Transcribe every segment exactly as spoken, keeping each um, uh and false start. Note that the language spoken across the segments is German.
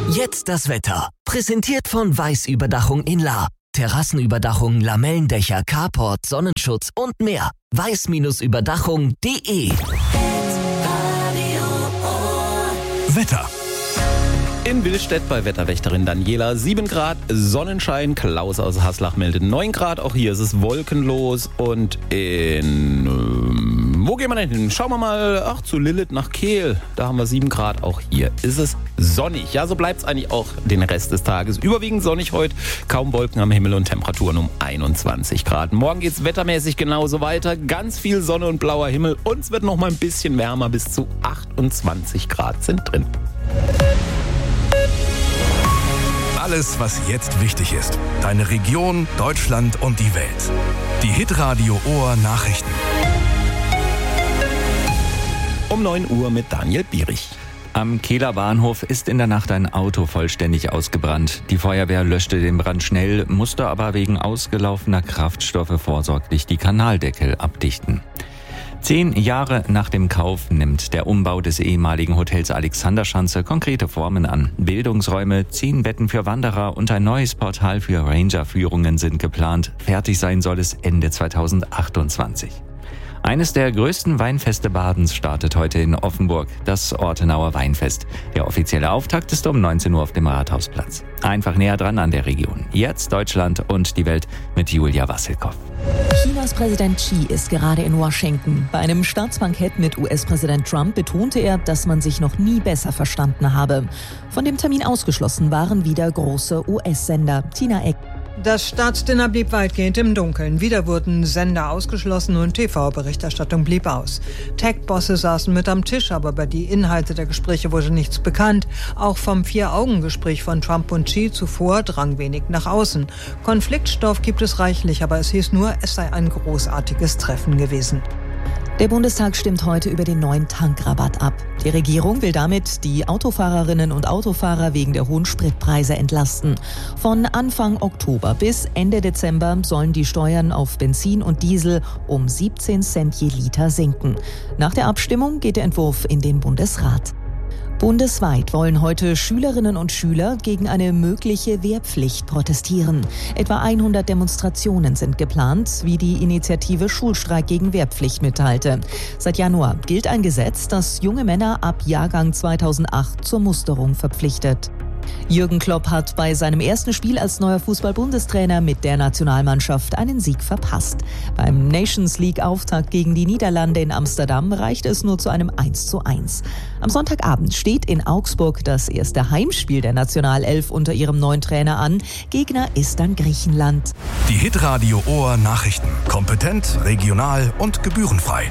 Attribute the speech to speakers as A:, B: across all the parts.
A: Jetzt das Wetter. Präsentiert von Weiß Überdachung in Lahr. Terrassenüberdachung, Lamellendächer, Carport, Sonnenschutz und mehr. weiß Überdachung punkt de.
B: Wetter.
C: In Willstedt bei Wetterwächterin Daniela sieben Grad, Sonnenschein. Klaus aus Haslach meldet neun Grad. Auch hier ist es wolkenlos. Und in... Ähm, wo gehen wir denn hin? Schauen wir mal, ach, zu Lilith nach Kehl. Da haben wir sieben Grad. Auch hier ist es sonnig. Ja, so bleibt es eigentlich auch den Rest des Tages. Überwiegend sonnig heute. Kaum Wolken am Himmel und Temperaturen um einundzwanzig Grad. Morgen geht es wettermäßig genauso weiter. Ganz viel Sonne und blauer Himmel. Und es wird noch mal ein bisschen wärmer. Bis zu achtundzwanzig Grad sind drin.
B: Alles, was jetzt wichtig ist. Deine Region, Deutschland und die Welt. Die Hitradio Ohr Nachrichten.
C: Um neun Uhr mit Daniel Bierich.
D: Am Kehler Bahnhof ist in der Nacht ein Auto vollständig ausgebrannt. Die Feuerwehr löschte den Brand schnell, musste aber wegen ausgelaufener Kraftstoffe vorsorglich die Kanaldeckel abdichten. Zehn Jahre nach dem Kauf nimmt der Umbau des ehemaligen Hotels Alexanderschanze konkrete Formen an. Bildungsräume, zehn Betten für Wanderer und ein neues Portal für Ranger-Führungen sind geplant. Fertig sein soll es Ende zweitausendachtundzwanzig. Eines der größten Weinfeste Badens startet heute in Offenburg, das Ortenauer Weinfest. Der offizielle Auftakt ist um neunzehn Uhr auf dem Rathausplatz. Einfach näher dran an der Region. Jetzt Deutschland und die Welt mit Julia Wassilkow.
E: Chinas Präsident Xi ist gerade in Washington. Bei einem Staatsbankett mit U S-Präsident Trump betonte er, dass man sich noch nie besser verstanden habe. Von dem Termin ausgeschlossen waren wieder große U S-Sender. Tina Eck.
F: Das Staatsdinner blieb weitgehend im Dunkeln. Wieder wurden Sender ausgeschlossen und T V-Berichterstattung blieb aus. Tech-Bosse saßen mit am Tisch, aber über die Inhalte der Gespräche wurde nichts bekannt. Auch vom Vier-Augen-Gespräch von Trump und Xi zuvor drang wenig nach außen. Konfliktstoff gibt es reichlich, aber es hieß nur, es sei ein großartiges Treffen gewesen.
E: Der Bundestag stimmt heute über den neuen Tankrabatt ab. Die Regierung will damit die Autofahrerinnen und Autofahrer wegen der hohen Spritpreise entlasten. Von Anfang Oktober bis Ende Dezember sollen die Steuern auf Benzin und Diesel um siebzehn Cent je Liter sinken. Nach der Abstimmung geht der Entwurf in den Bundesrat. Bundesweit wollen heute Schülerinnen und Schüler gegen eine mögliche Wehrpflicht protestieren. Etwa hundert Demonstrationen sind geplant, wie die Initiative Schulstreik gegen Wehrpflicht mitteilte. Seit Januar gilt ein Gesetz, das junge Männer ab Jahrgang zweitausendacht zur Musterung verpflichtet. Jürgen Klopp hat bei seinem ersten Spiel als neuer Fußball-Bundestrainer mit der Nationalmannschaft einen Sieg verpasst. Beim Nations-League-Auftakt gegen die Niederlande in Amsterdam reichte es nur zu einem eins zu eins. Am Sonntagabend steht in Augsburg das erste Heimspiel der Nationalelf unter ihrem neuen Trainer an. Gegner ist dann Griechenland.
B: Die Hitradio Ohr Nachrichten. Kompetent, regional und gebührenfrei.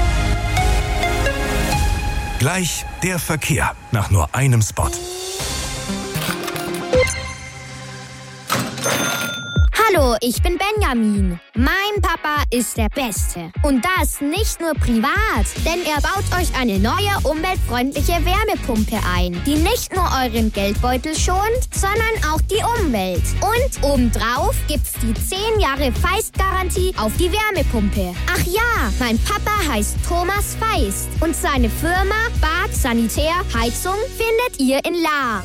B: Gleich der Verkehr nach nur einem Spot.
G: Hallo, ich bin Benjamin. Mein Papa ist der Beste. Und das nicht nur privat, denn er baut euch eine neue umweltfreundliche Wärmepumpe ein, die nicht nur euren Geldbeutel schont, sondern auch die Umwelt. Und obendrauf gibt's die zehn Jahre Feist-Garantie auf die Wärmepumpe. Ach ja, mein Papa heißt Thomas Feist und seine Firma Bad Sanitär Heizung findet ihr in Lahr.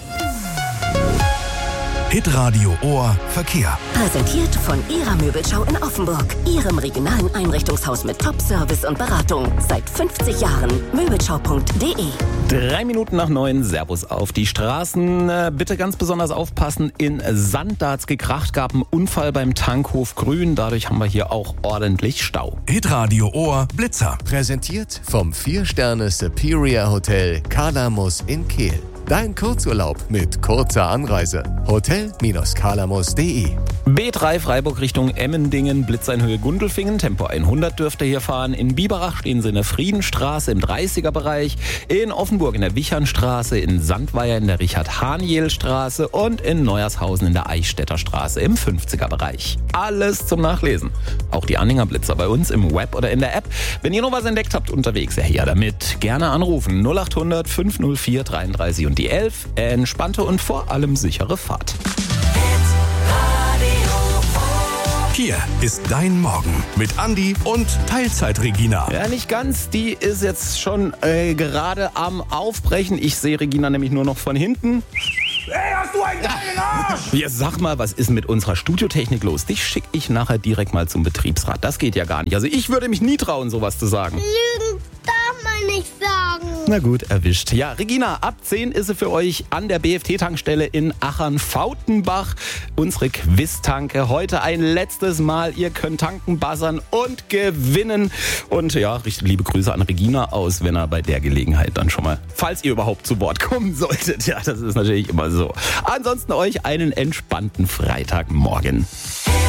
B: Hitradio Ohr Verkehr.
H: Präsentiert von Ihrer Möbelschau in Offenburg. Ihrem regionalen Einrichtungshaus mit Top-Service und Beratung. Seit fünfzig Jahren. Möbelschau punkt de.
C: Drei Minuten nach neun. Servus auf die Straßen. Bitte ganz besonders aufpassen. In Sand, da hat's gekracht, gab einen Unfall beim Tankhof Grün. Dadurch haben wir hier auch ordentlich Stau.
B: Hitradio Ohr Blitzer.
I: Präsentiert vom vier Sterne Superior Hotel Kalamus in Kehl. Dein Kurzurlaub mit kurzer Anreise. hotel Bindestrich kalamus punkt de.
C: B drei Freiburg Richtung Emmendingen, Blitzer in Höhe Gundelfingen, Tempo hundert dürfte hier fahren. In Biberach stehen Sie in der Friedenstraße im dreißiger Bereich, in Offenburg in der Wichernstraße, in Sandweier in der Richard-Haniel-Straße und in Neuershausen in der Eichstätter Straße im fünfziger Bereich. Alles zum Nachlesen. Auch die Anhänger Blitzer bei uns im Web oder in der App. Wenn ihr noch was entdeckt habt unterwegs, ja her damit. Gerne anrufen null acht hundert fünf null vier dreiunddreißig und die elf. Entspannte und vor allem sichere Fahrt.
B: Hier ist dein Morgen mit Andi und Teilzeit-Regina.
C: Ja, nicht ganz. Die ist jetzt schon äh, gerade am Aufbrechen. Ich sehe Regina nämlich nur noch von hinten.
J: Hey, hast du einen geilen Arsch!
C: Ja, sag mal, was ist mit unserer Studiotechnik los? Dich schicke ich nachher direkt mal zum Betriebsrat. Das geht ja gar nicht. Also ich würde mich nie trauen, sowas zu sagen.
K: Lügen darf man nicht sagen.
C: Na gut, erwischt. Ja, Regina, ab zehn ist sie für euch an der B F T-Tankstelle in Achern-Fautenbach. Unsere Quiz-Tanke. Heute ein letztes Mal. Ihr könnt tanken, buzzern und gewinnen. Und ja, richtig liebe Grüße an Regina aus, wenn er bei der Gelegenheit dann schon mal, falls ihr überhaupt zu Wort kommen solltet. Ja, das ist natürlich immer so. Ansonsten euch einen entspannten Freitagmorgen.